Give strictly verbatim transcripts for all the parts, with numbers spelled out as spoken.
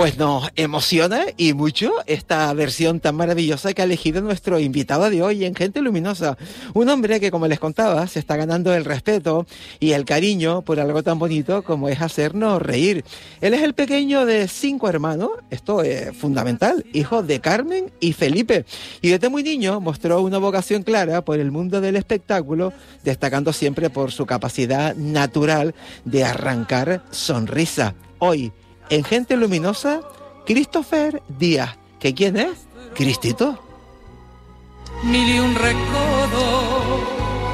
Pues nos emociona y mucho esta versión tan maravillosa que ha elegido nuestro invitado de hoy en Gente Luminosa. Un hombre que, como les contaba, se está ganando el respeto y el cariño por algo tan bonito como es hacernos reír. Él es el pequeño de cinco hermanos, esto es fundamental, hijo de Carmen y Felipe. Y desde muy niño mostró una vocación clara por el mundo del espectáculo, destacando siempre por su capacidad natural de arrancar sonrisa. Hoy, en Gente Luminosa, Christopher Díaz. ¿Que quién es? Cristito. Mil y un recodos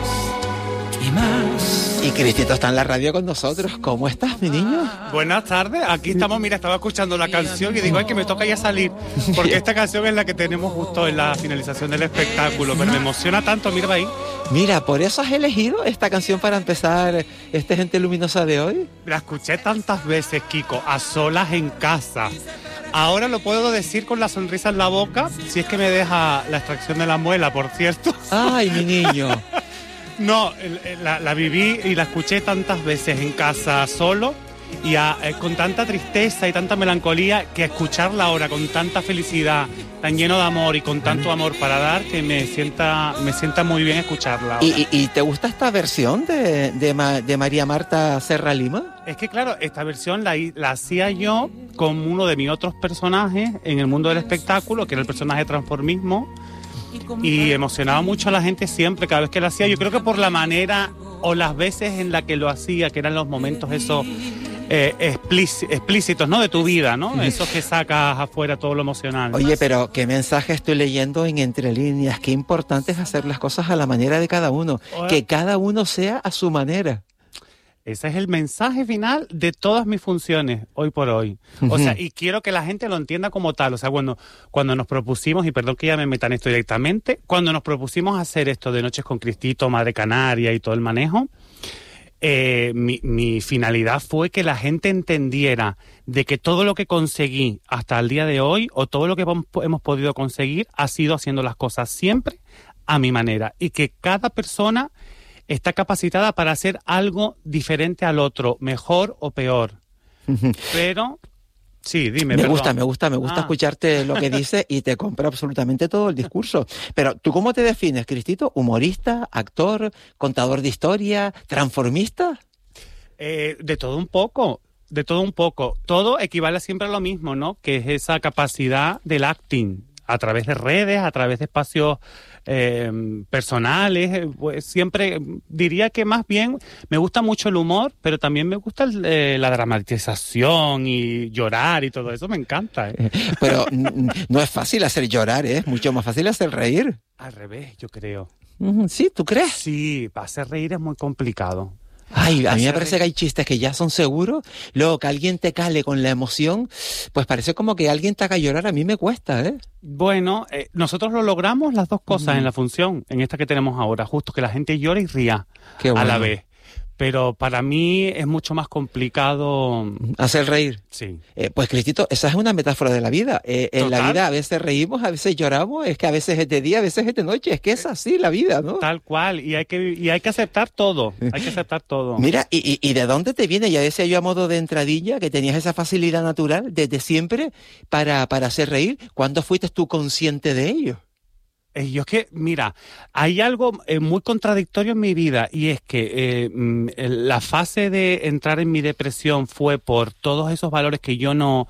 y más. Y Cristito está en la radio con nosotros. ¿Cómo estás, mi niño? Buenas tardes. Aquí estamos, mira, estaba escuchando la canción y digo, ay, que me toca ya salir. Porque esta canción es la que tenemos justo en la finalización del espectáculo. Pero me emociona tanto, mira ahí. Mira, ¿por eso has elegido esta canción para empezar este Gente Luminosa de hoy? La escuché tantas veces, Kiko, a solas en casa. Ahora lo puedo decir con la sonrisa en la boca, si es que me deja la extracción de la muela, por cierto. Ay, mi niño. No, la, la viví y la escuché tantas veces en casa solo y a, eh, con tanta tristeza y tanta melancolía que escucharla ahora con tanta felicidad, tan lleno de amor y con tanto amor para dar, que me sienta, me sienta muy bien escucharla ahora. ¿Y, y, y te gusta esta versión de, de, Ma, de María Marta Serra Lima? Es que claro, esta versión la, la hacía yo con uno de mis otros personajes en el mundo del espectáculo, que era el personaje de Transformismo, y emocionaba mucho a la gente siempre, cada vez que lo hacía. Yo creo que por la manera o las veces en la que lo hacía, que eran los momentos esos eh, explíc- explícitos, ¿no? De tu vida, ¿no? Esos que sacas afuera todo lo emocional. Oye, pero qué mensaje estoy leyendo en Entre Líneas. Qué importante es hacer las cosas a la manera de cada uno. Oye. Que cada uno sea a su manera. Ese es el mensaje final de todas mis funciones, hoy por hoy. O sea, y quiero que la gente lo entienda como tal. O sea, cuando, cuando nos propusimos, y perdón que ya me metan esto directamente, cuando nos propusimos hacer esto de Noches con Cristito, Madre Canaria y todo el manejo, eh, mi, mi finalidad fue que la gente entendiera de que todo lo que conseguí hasta el día de hoy, o todo lo que hemos podido conseguir, ha sido haciendo las cosas siempre a mi manera. Y que cada persona está capacitada para hacer algo diferente al otro, mejor o peor. Pero, sí, dime. Me perdón. gusta, me gusta, me gusta ah. escucharte lo que dices y te compro absolutamente todo el discurso. Pero, ¿tú cómo te defines, Cristito? ¿Humorista, actor, contador de historia, transformista? Eh, de todo un poco, de todo un poco. Todo equivale siempre a lo mismo, ¿no? Que es esa capacidad del acting, a través de redes, a través de espacios eh, personales, pues siempre diría que más bien me gusta mucho el humor, pero también me gusta el, eh, la dramatización y llorar y todo eso, me encanta. ¿eh? Pero no es fácil hacer llorar, ¿eh? Es mucho más fácil hacer reír. Al revés, yo creo. ¿Sí? ¿Tú crees? Sí, para hacer reír es muy complicado. Ay, a mí me parece que hay chistes que ya son seguros, luego que alguien te cale con la emoción, pues parece como que alguien te haga llorar, a mí me cuesta, ¿eh? Bueno, eh, nosotros lo logramos las dos cosas mm. en la función, en esta que tenemos ahora, justo que la gente llore y ría Qué bueno. a la vez. Pero para mí es mucho más complicado hacer reír. Sí. Eh, pues, Cristito, esa es una metáfora de la vida. Eh, en la vida a veces reímos, a veces lloramos, es que a veces es de día, a veces es de noche, es que es así la vida, ¿no? Tal cual, y hay que y hay que aceptar todo, hay que aceptar todo. Mira, ¿y, y, y de dónde te viene? Ya decía yo a modo de entradilla que tenías esa facilidad natural desde siempre para, para hacer reír. ¿Cuándo fuiste tú consciente de ello? Yo es que, mira, hay algo eh, muy contradictorio en mi vida y es que eh, la fase de entrar en mi depresión fue por todos esos valores que yo no,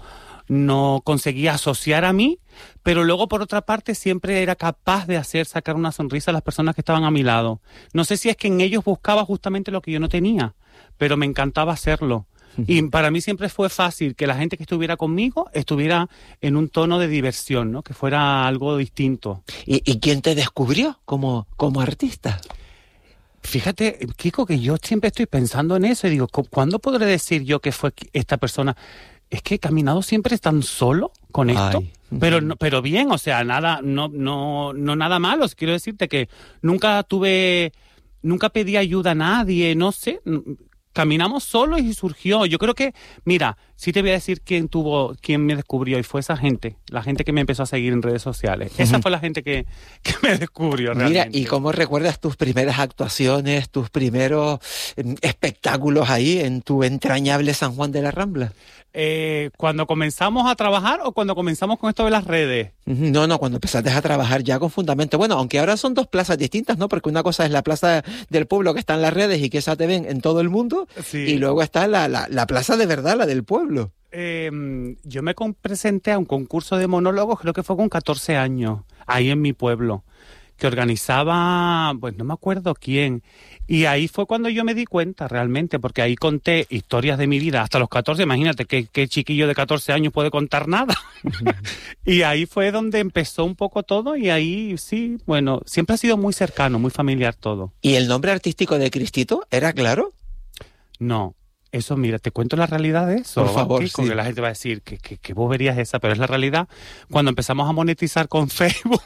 no conseguía asociar a mí, pero luego por otra parte siempre era capaz de hacer sacar una sonrisa a las personas que estaban a mi lado. No sé si es que en ellos buscaba justamente lo que yo no tenía, pero me encantaba hacerlo. Y para mí siempre fue fácil que la gente que estuviera conmigo estuviera en un tono de diversión, ¿no? Que fuera algo distinto. ¿Y, y quién te descubrió como, como artista? Fíjate, Kiko, que yo siempre estoy pensando en eso y digo, ¿cuándo podré decir yo que fue esta persona? Es que he caminado siempre tan solo con esto, Ay. pero no, pero bien, o sea, nada, no, no, no nada malo. Quiero decirte que nunca tuve, nunca pedí ayuda a nadie, no sé. Caminamos solos y surgió. Yo creo que, mira, sí te voy a decir quién tuvo, quién me descubrió y fue esa gente, la gente que me empezó a seguir en redes sociales. Uh-huh. Esa fue la gente que, que me descubrió realmente. Mira, ¿y cómo recuerdas tus primeras actuaciones, tus primeros eh, espectáculos ahí en tu entrañable San Juan de la Rambla? Eh, ¿Cuando comenzamos a trabajar o cuando comenzamos con esto de las redes? No, no, cuando empezaste a trabajar ya con Fundamento. Bueno, aunque ahora son dos plazas distintas, ¿no? Porque una cosa es la plaza del pueblo que está en las redes y que esa te ven en todo el mundo. Sí. Y luego está la, la, la plaza de verdad, la del pueblo. Eh, yo me presenté a un concurso de monólogos, creo que fue con catorce años, ahí en mi pueblo, que organizaba, pues no me acuerdo quién. Y ahí fue cuando yo me di cuenta realmente, porque ahí conté historias de mi vida hasta los catorce. Imagínate qué, qué chiquillo de catorce años puede contar nada. Y ahí fue donde empezó un poco todo y ahí sí, bueno, siempre ha sido muy cercano, muy familiar todo. ¿Y el nombre artístico de Cristito era claro? No. Eso, mira, te cuento la realidad de eso. Por favor, Kiko, sí. Que la gente va a decir que, que, que bobería es esa, pero es la realidad. Cuando empezamos a monetizar con Facebook,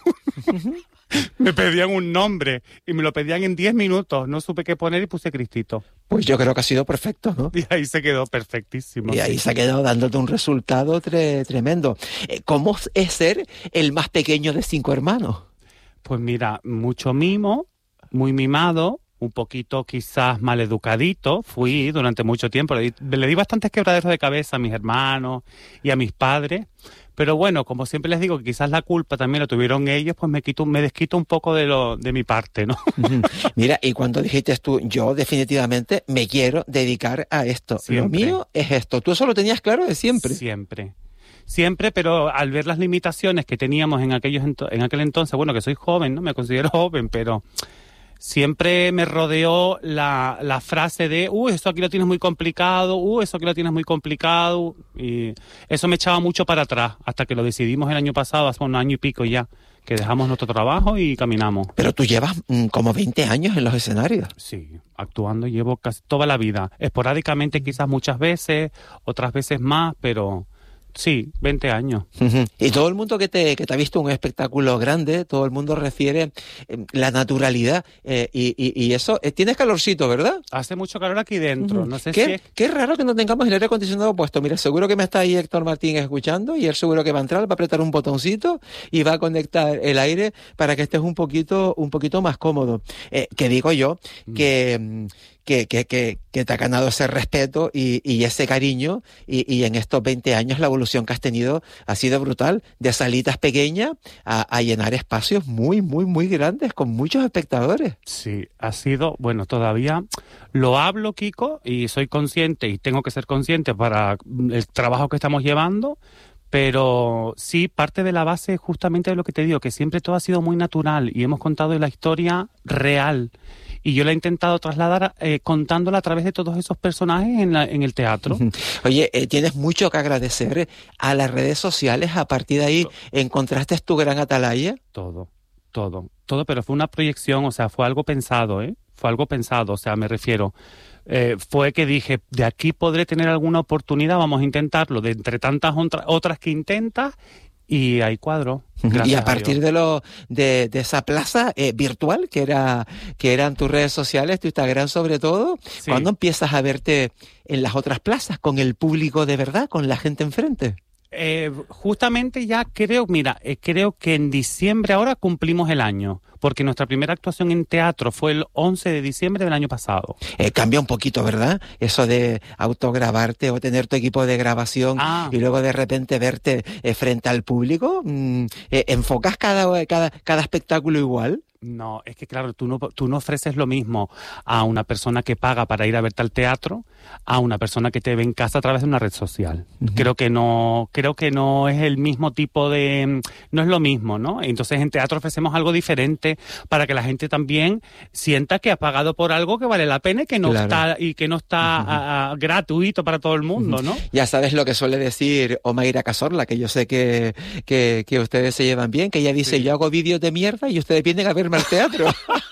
me pedían un nombre y me lo pedían en diez minutos. No supe qué poner y puse Cristito. Pues yo creo que ha sido perfecto, ¿no? Y ahí se quedó perfectísimo. Y ahí sí. se ha quedado dándote un resultado tre- tremendo. ¿Cómo es ser el más pequeño de cinco hermanos? Pues mira, mucho mimo, muy mimado. Un poquito quizás maleducadito, fui durante mucho tiempo, le di, le di bastantes quebraderos de cabeza a mis hermanos y a mis padres, pero bueno, como siempre les digo que quizás la culpa también la tuvieron ellos, pues me quito, me desquito un poco de lo de mi parte, ¿no? Mira, y cuando dijiste tú, yo definitivamente me quiero dedicar a esto, siempre. Lo mío es esto, ¿tú eso lo tenías claro de siempre? Siempre. Siempre, pero al ver las limitaciones que teníamos en, aquellos ento- en aquel entonces, bueno, que soy joven, ¿no? Me considero joven, pero... Siempre me rodeó la, la frase de, uh, eso aquí lo tienes muy complicado, uh, eso aquí lo tienes muy complicado, y eso me echaba mucho para atrás, hasta que lo decidimos el año pasado, hace un año y pico ya, que dejamos nuestro trabajo y caminamos. Pero tú llevas mm, como veinte años en los escenarios. Sí, actuando llevo casi toda la vida, esporádicamente quizás muchas veces, otras veces más, pero... Sí, veinte años. Uh-huh. Y todo el mundo que te, que te ha visto un espectáculo grande, todo el mundo refiere eh, la naturalidad eh, y, y, y eso. Eh, tienes calorcito, ¿verdad? Hace mucho calor aquí dentro. Uh-huh. No sé ¿Qué, si es... qué raro que no tengamos el aire acondicionado puesto. Mira, seguro que me está ahí Héctor Martín escuchando y él seguro que va a entrar, va a apretar un botoncito y va a conectar el aire para que estés un poquito, un poquito más cómodo. Eh, que digo yo uh-huh. que... Que, que, que, que te ha ganado ese respeto y, y ese cariño y, y en estos veinte años la evolución que has tenido ha sido brutal, de salitas pequeñas a, a llenar espacios muy, muy, muy grandes con muchos espectadores. Sí, ha sido, bueno, todavía lo hablo, Kiko, y soy consciente y tengo que ser consciente para el trabajo que estamos llevando, pero sí, parte de la base justamente de lo que te digo, que siempre todo ha sido muy natural y hemos contado la historia real. Y yo la he intentado trasladar eh, contándola a través de todos esos personajes en, la, en el teatro. Oye, eh, tienes mucho que agradecer a las redes sociales. A partir de ahí, ¿encontraste tu gran atalaya? Todo, todo, todo, pero fue una proyección, o sea, fue algo pensado, ¿eh? Fue algo pensado, o sea, me refiero... Eh, fue que dije, de aquí podré tener alguna oportunidad, vamos a intentarlo, de entre tantas otra, otras que intentas, y ahí cuadro. Y a partir a de lo de, de esa plaza eh, virtual que era que eran tus redes sociales, tu Instagram sobre todo, sí. ¿Cuándo empiezas a verte en las otras plazas con el público de verdad, con la gente enfrente? Eh, justamente ya creo, mira, eh, creo que en diciembre ahora cumplimos el año, porque nuestra primera actuación en teatro fue el once de diciembre del año pasado. Eh, cambia un poquito, ¿verdad? Eso de autograbarte o tener tu equipo de grabación ah. y luego de repente verte eh, frente al público. Mm, eh, ¿Enfocas cada, cada, cada espectáculo igual? No, es que claro, tú no, tú no ofreces lo mismo a una persona que paga para ir a verte al teatro a una persona que te ve en casa a través de una red social. Uh-huh. Creo que no, creo que no es el mismo tipo de, no es lo mismo, ¿no? Entonces en teatro ofrecemos algo diferente para que la gente también sienta que ha pagado por algo que vale la pena y que no claro. está y que no está uh-huh. a, a, gratuito para todo el mundo, uh-huh. ¿no? Ya sabes lo que suele decir Omaira Cazorla, que yo sé que, que, que ustedes se llevan bien, que ella dice, sí. Yo hago vídeos de mierda y ustedes vienen a verme al teatro.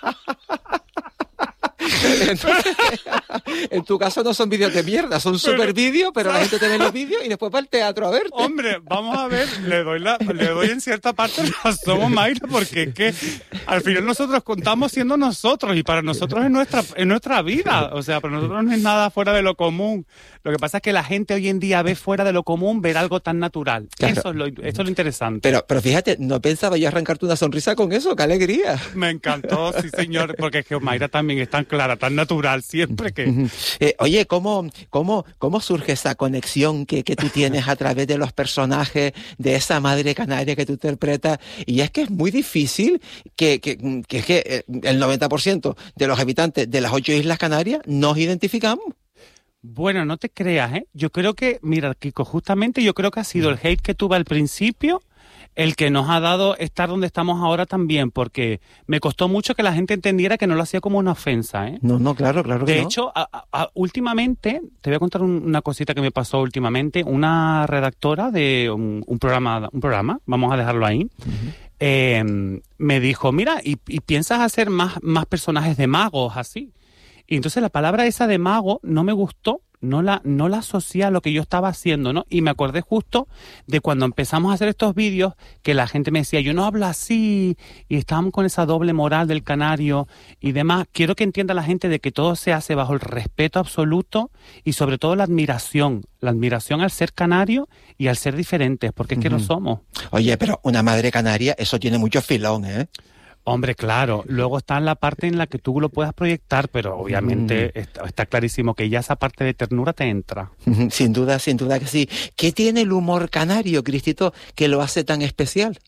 Entonces, en tu caso no son vídeos de mierda, son super vídeos, pero la gente te ve los vídeos y después va al teatro a verte. Hombre, vamos a ver, le doy la, le doy en cierta parte razón, Mayra, porque es que al final nosotros contamos siendo nosotros y para nosotros es nuestra, es nuestra vida, o sea, para nosotros no es nada fuera de lo común. Lo que pasa es que la gente hoy en día ve fuera de lo común ver algo tan natural. Claro. Eso es lo, eso es lo interesante. Pero, pero fíjate, no pensaba yo arrancarte una sonrisa con eso, qué alegría. Me encantó, sí señor, porque es que Mayra también es tan clara, tan natural, siempre que... Eh, oye, ¿cómo, cómo, ¿cómo surge esa conexión que, que tú tienes a través de los personajes de esa madre canaria que tú interpretas? Y es que es muy difícil que, que, que, que el noventa por ciento de los habitantes de las ocho Islas Canarias nos identificamos. Bueno, no te creas, ¿eh? Yo creo que, mira, Kiko, justamente yo creo que ha sido el hate que tuve al principio el que nos ha dado estar donde estamos ahora también, porque me costó mucho que la gente entendiera que no lo hacía como una ofensa, ¿eh? No, no, claro, claro que De no. hecho, a, a, últimamente, te voy a contar un, una cosita que me pasó últimamente. Una redactora de un, un programa, un programa, vamos a dejarlo ahí, uh-huh. eh, me dijo, mira, ¿y, y piensas hacer más, más personajes de magos así? Y entonces la palabra esa de mago no me gustó, no la, no la asocié a lo que yo estaba haciendo, ¿no? Y me acordé justo de cuando empezamos a hacer estos vídeos que la gente me decía, yo no hablo así, y estábamos con esa doble moral del canario y demás. Quiero que entienda la gente de que todo se hace bajo el respeto absoluto y sobre todo la admiración, la admiración al ser canario y al ser diferentes, porque es que uh-huh. lo somos. Oye, pero una madre canaria, eso tiene mucho filón, ¿eh? Hombre, claro. Luego está en la parte en la que tú lo puedas proyectar, pero obviamente mm. está, está clarísimo que ya esa parte de ternura te entra. Sin duda, sin duda que sí. ¿Qué tiene el humor canario, Cristito, que lo hace tan especial?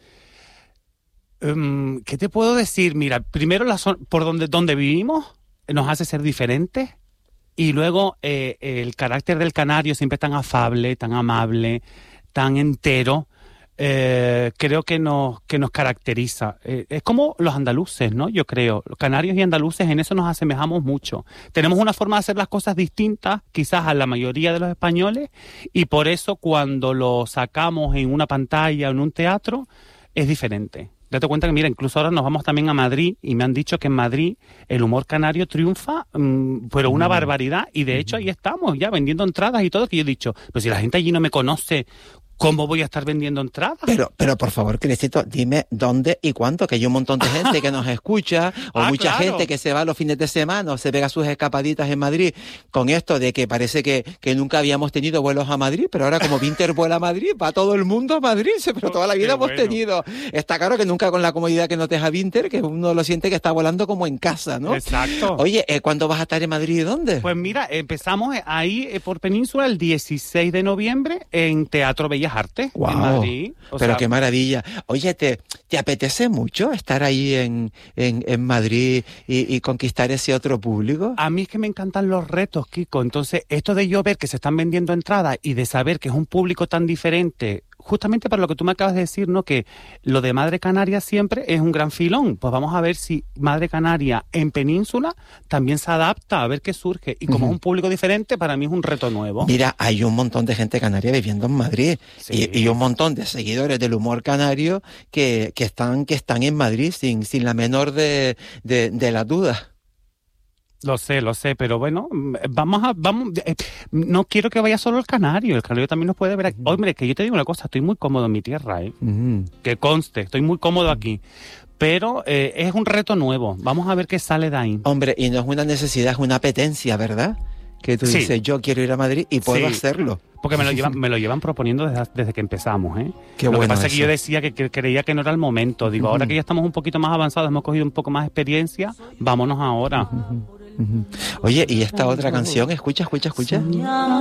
Um, ¿Qué te puedo decir? Mira, primero la zona, por donde, donde vivimos nos hace ser diferentes y luego eh, el carácter del canario siempre tan afable, tan amable, tan entero. Eh, creo que nos que nos caracteriza. Eh, es como los andaluces, ¿no? Yo creo. Los canarios y andaluces en eso nos asemejamos mucho. Tenemos una forma de hacer las cosas distintas, quizás a la mayoría de los españoles, y por eso cuando lo sacamos en una pantalla o en un teatro, es diferente. Date cuenta que, mira, incluso ahora nos vamos también a Madrid y me han dicho que en Madrid el humor canario triunfa, mmm, pero una mm. barbaridad. Y de hecho ahí estamos ya vendiendo entradas y todo, que yo he dicho, pero si la gente allí no me conoce, ¿cómo voy a estar vendiendo entradas? Pero, pero por favor, Cristito, dime dónde y cuánto, que hay un montón de gente que nos escucha, o ah, mucha claro. gente que se va los fines de semana, o se pega sus escapaditas en Madrid, con esto de que parece que, que nunca habíamos tenido vuelos a Madrid, pero ahora como Vinter vuela a Madrid, va todo el mundo a Madrid, pero toda la vida Qué hemos bueno. tenido. Está claro que nunca con la comodidad que nos deja Vinter, que uno lo siente que está volando como en casa, ¿no? Exacto. Oye, ¿cuándo vas a estar en Madrid y dónde? Pues mira, empezamos ahí eh, por Península el dieciséis de noviembre en Teatro Bellas Artes. Wow, en Madrid. O pero sea, qué maravilla. Oye, ¿te, te apetece mucho estar ahí en, en, en Madrid y, y conquistar ese otro público? A mí es que me encantan los retos, Kiko. Entonces, esto de yo ver que se están vendiendo entradas y de saber que es un público tan diferente, justamente para lo que tú me acabas de decir, ¿no? Que lo de Madre Canaria siempre es un gran filón. Pues vamos a ver si Madre Canaria en Península también se adapta, a ver qué surge. Y como uh-huh. es un público diferente, para mí es un reto nuevo. Mira, hay un montón de gente canaria viviendo en Madrid. Sí. Y, y un montón de seguidores del humor canario que, que, están, que están en Madrid sin, sin la menor de, de, de las dudas. Lo sé, lo sé, pero bueno, vamos a, vamos, eh, no quiero que vaya solo el canario, el canario también nos puede ver aquí. Hombre, que yo te digo una cosa, estoy muy cómodo en mi tierra, ¿eh? Uh-huh. Que conste, estoy muy cómodo aquí. Pero eh, es un reto nuevo, vamos a ver qué sale de ahí. Hombre, y no es una necesidad, es una apetencia, ¿verdad? Que tú sí. dices, yo quiero ir a Madrid y puedo sí. hacerlo. Porque me lo llevan, me lo llevan proponiendo desde, desde que empezamos, ¿eh? Qué lo bueno que pasa eso. es que yo decía que, que creía que no era el momento. Digo, uh-huh. ahora que ya estamos un poquito más avanzados, hemos cogido un poco más de experiencia, vámonos ahora. Uh-huh. Uh-huh. Oye, ¿y esta otra canción? Escucha, escucha, escucha.